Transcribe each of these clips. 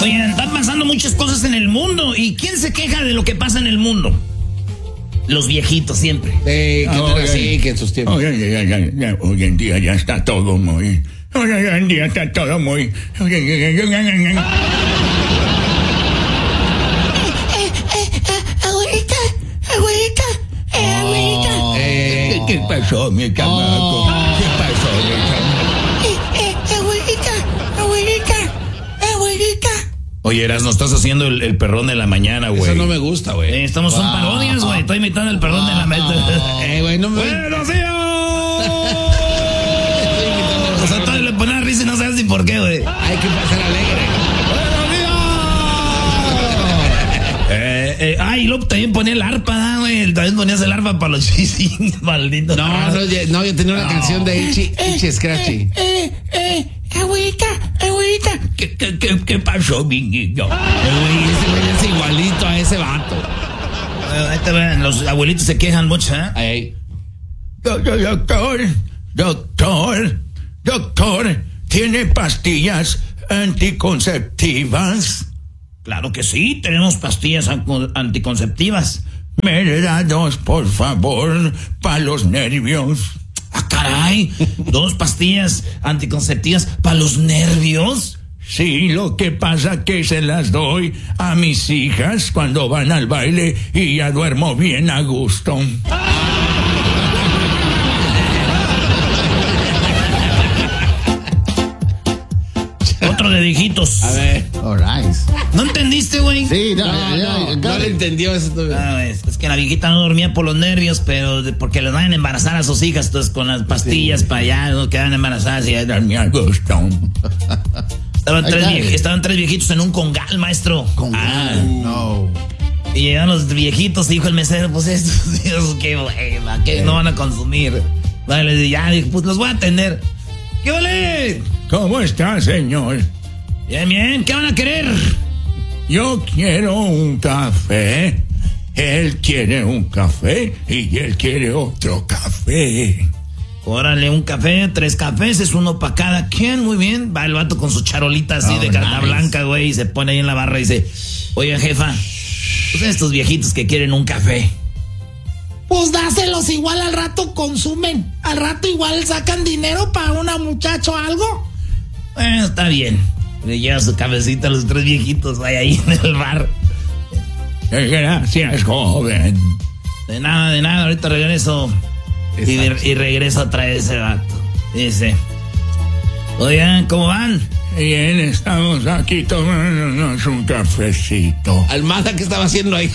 Oigan, están pasando muchas cosas en el mundo. ¿Y quién se queja de lo que pasa en el mundo? Los viejitos siempre. Que no era así, que en sus tiempos. Hoy en día ya está todo muy... Hoy en día está todo muy... Abuelita. ¿Qué pasó, mi chamaco? ¿Qué pasó, mi chamaco? Abuelita. Oye, Erasmo, estás haciendo el perrón de la mañana, güey. Eso no me gusta, güey. Estamos son parodias, güey. Estoy imitando el perrón de la mañana. Güey, no me... ¡Buenos días! O sea, todo le pone la risa y no sabes ni por qué, güey. Hay que pasar alegre. Y luego también ponía el arpa, güey. También ponías el arpa para los chisines, maldito. No, yo tenía una canción de Itchy Scratchy. Abuelita. ¿Qué pasó, mi niño? Ese güey es igualito a ese vato. Ahí te ven, los abuelitos se quejan mucho, ¿eh? Ey. Doctor, ¿tiene pastillas anticonceptivas? Claro que sí, tenemos pastillas anticonceptivas. Me da 2, por favor, para los nervios. ¡Ah, caray! 2 pastillas anticonceptivas para los nervios. Sí, lo que pasa que se las doy a mis hijas cuando van al baile y ya duermo bien a gusto. Otro de viejitos. A ver. All right. ¿No entendiste, güey? Sí, No le entendió eso todavía. Es que la viejita no dormía por los nervios, pero porque les van a embarazar a sus hijas, entonces con las pastillas para allá, no quedan embarazadas y ya dormía a gusto. Estaban 3 viejitos en un congal, maestro. No. Y llegaron los viejitos y dijo el mesero, pues estos Dios, qué hueva, que no van a consumir. Vale, ya, dijo, pues los voy a atender. ¿Qué vale? ¿Cómo está, señor? Bien, ¿qué van a querer? Yo quiero un café. Él quiere un café y él quiere otro café. Órale, un café, 3 cafés, es uno para cada quien, muy bien. Va el vato con su charolita así de carta blanca, güey, y se pone ahí en la barra y dice, oiga, jefa, pues estos viejitos que quieren un café. Pues dáselos, igual al rato consumen. Al rato igual sacan dinero para una muchacha o algo. Bueno, está bien. Le lleva su cafecita a los 3 viejitos ahí en el bar. Gracias, joven. De nada, ahorita regreso. Y regreso a traer ese vato. Dice, oigan, ¿cómo van? Bien, estamos aquí tomándonos un cafecito. Almada, ¿qué estaba haciendo ahí?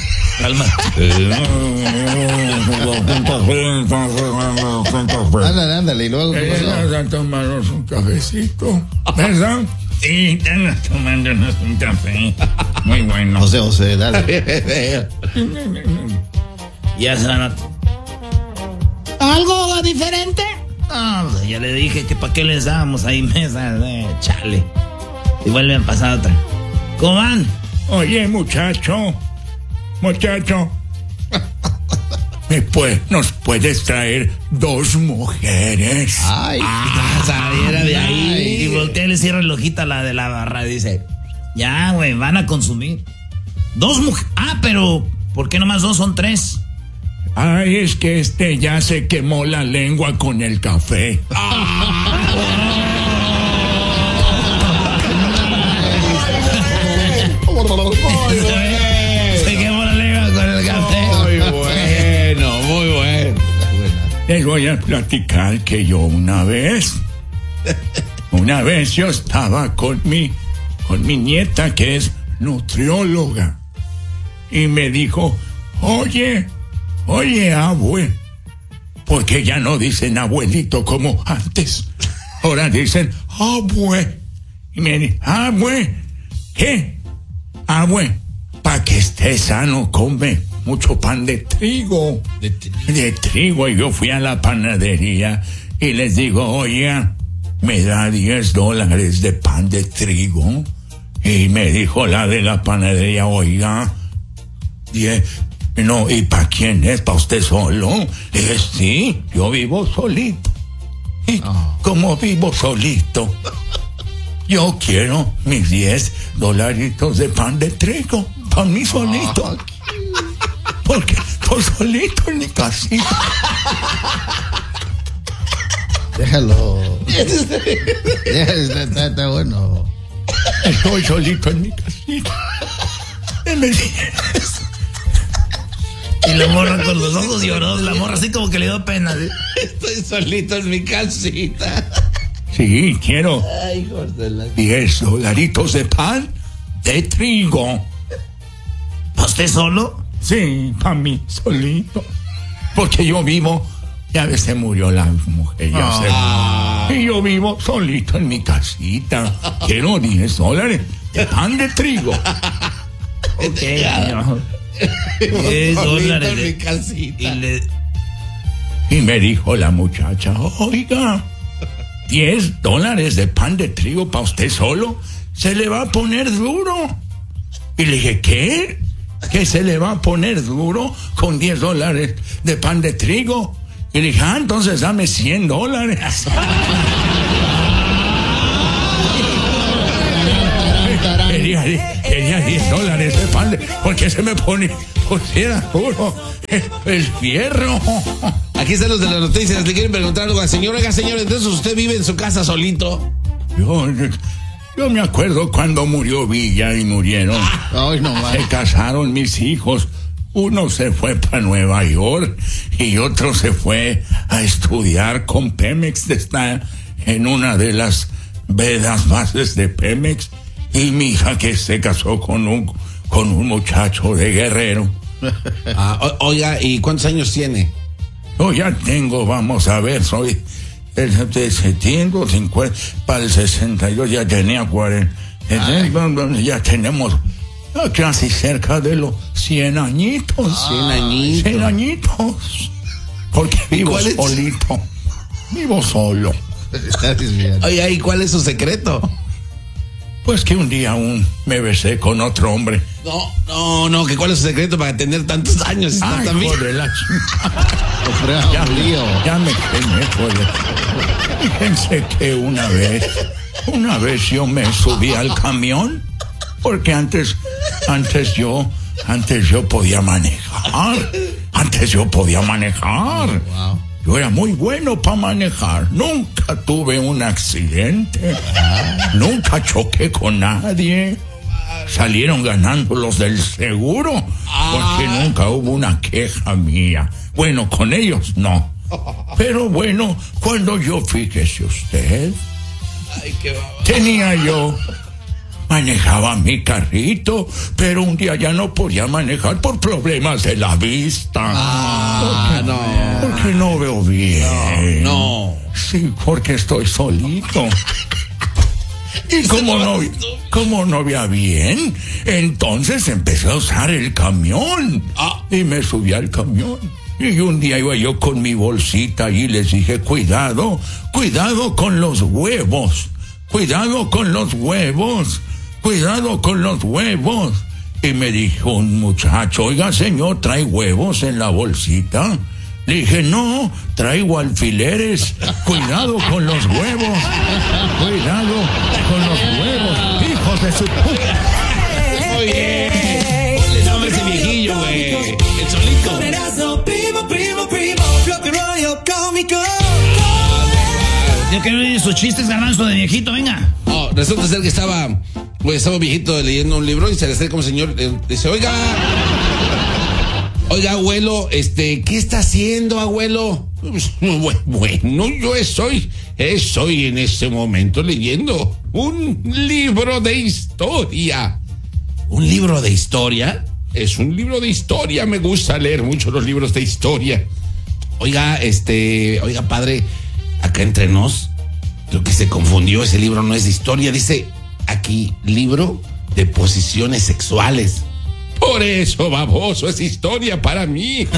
Ándale, y luego... Vamos a tomarnos un cafecito, ¿verdad? Sí, estamos tomándonos un café. Muy bueno. José, dale. Ya se van a... ¿Algo diferente? No, pues ya le dije que para qué les dábamos ahí mesas, chale. Y vuelven a pasar otra. ¿Cómo van? Oye, muchacho, ¿nos puedes traer 2 mujeres? Ay. Saliera de ahí. Y voltea y le cierra el ojito a la de la barra y dice, ya, güey, van a consumir. 2 mujeres. Pero, ¿por qué nomás 2 son 3? Ay, es que ya se quemó la lengua con el café. Se quemó la lengua con el café. Muy bueno. Les voy a platicar que yo una vez yo estaba con mi nieta que es nutrióloga y me dijo, oye, abue, porque ya no dicen abuelito como antes, ahora dicen abue, y me dice, abue, ¿qué? Abue, para que esté sano, come mucho pan de trigo. De trigo. Y yo fui a la panadería y les digo, oye, me da $10 de pan de trigo. Y me dijo la de la panadería, oiga, 10. No, ¿y para quién es? ¿Para usted solo? Dije, sí, yo vivo solito. Y como vivo solito, yo quiero mis $10 de pan de trigo para mí solito. Porque estoy solito en mi casita. Déjalo. Está bueno. Estoy solito en mi casita. Y la morra con los ojos lloró. La morra así como que le dio pena. ¿Sí? Estoy solito en mi casita. Sí, quiero Ay, hijos de la... $10 de pan de trigo. ¿Para usted solo? Sí, para mí solito. Porque yo vivo, ya ves, se murió la mujer. Y yo vivo solito en mi casita. Quiero $10 de pan de trigo. Ok, señor. $10 en mi de... casita. Y me dijo la muchacha, oiga, $10 de pan de trigo para usted solo, se le va a poner duro. Y le dije, ¿qué? ¿Que se le va a poner duro con $10 de pan de trigo? Y le dije, entonces dame $100. Quería $10 de pan de... Porque se me pusiera duro el fierro. Aquí están los de las noticias. Le quieren preguntar algo al señor. Oiga, señor, entonces usted vive en su casa solito. Yo me acuerdo cuando murió Villa y murieron. Ay, no más. Se casaron mis hijos. Uno se fue para Nueva York y otro se fue a estudiar con Pemex. Está en una de las vedas bases de Pemex. Y mi hija que se casó con un muchacho de Guerrero. Oiga, ¿y cuántos años tiene? Yo ya tengo, vamos a ver, soy de septiembre, 50, para el 62 ya tenía 40. Ya tenemos casi cerca de los 100 añitos. 100 añitos. 100 añitos. Porque vivo solito. Vivo solo. Oiga, ¿y cuál es su secreto? Pues que un día me besé con otro hombre. No, que cuál es su secreto para tener tantos años y estar tan bien. Joder, ya me quemé, joder. Fíjense que una vez yo me subí al camión, porque antes yo podía manejar. Antes yo podía manejar. Wow. Yo era muy bueno para manejar. Nunca tuve un accidente. Nunca choqué con nadie. Salieron ganando los del seguro. Porque nunca hubo una queja mía. Bueno, con ellos no. Pero bueno, cuando yo, fíjese usted, manejaba mi carrito, pero un día ya no podía manejar por problemas de la vista. Porque no veo bien. No. Sí, porque estoy solito. Y como no veía bien, entonces empecé a usar el camión. Y me subí al camión. Y un día iba yo con mi bolsita y les dije, cuidado con los huevos. Cuidado con los huevos. Cuidado con los huevos. Y me dijo un muchacho, oiga señor, ¿trae huevos en la bolsita? Le dije, no, traigo alfileres. Cuidado con los huevos. Cuidado con los huevos. Hijos de su puta. Muy bien. Ponle nombre a ese viejillo, güey. El solito. Ya que oye sus chistes, Garbanzo, de viejito, venga. Resulta ser que estaba viejito leyendo un libro y se le acerca un señor, dice, oiga, abuelo, ¿qué está haciendo, abuelo? Bueno, yo estoy en este momento leyendo un libro de historia. ¿Un libro de historia? Es un libro de historia, me gusta leer mucho los libros de historia. Oiga, padre, acá entre nos, creo que se confundió, ese libro no es de historia, dice aquí, libro de posiciones sexuales. Por eso, baboso, es historia para mí.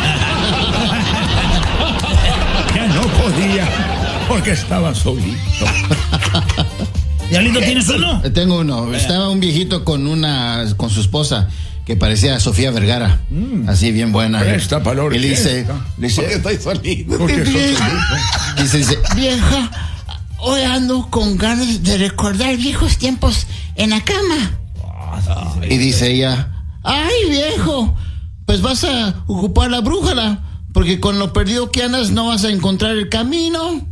Ya no podía, porque estaba solito. ¿Diablito, tienes uno? Tengo uno. Estaba un viejito con su esposa que parecía Sofía Vergara, así bien buena. Presta palor. Y le dice, Porque estoy solito. Porque soy solito. dice, vieja, hoy ando con ganas de recordar viejos tiempos en la cama. Y dice ella, ay viejo, pues vas a ocupar la brújula, porque con lo perdido que andas no vas a encontrar el camino.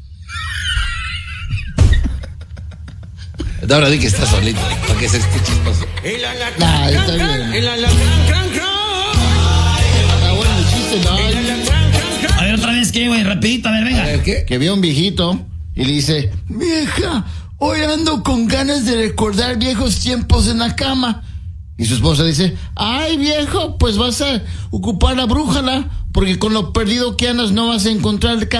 Ahora di que está solito, para que se esté chistoso. Nah, está bien. Está bueno el chiste, ¿no? A ver, otra vez, ¿qué, güey? Rapidito, a ver, venga. A ver, ¿qué? Que vio a un viejito y le dice, vieja, hoy ando con ganas de recordar viejos tiempos en la cama. Y su esposa dice, ay viejo, pues vas a ocupar la brújula, porque con lo perdido que andas no vas a encontrar el camino.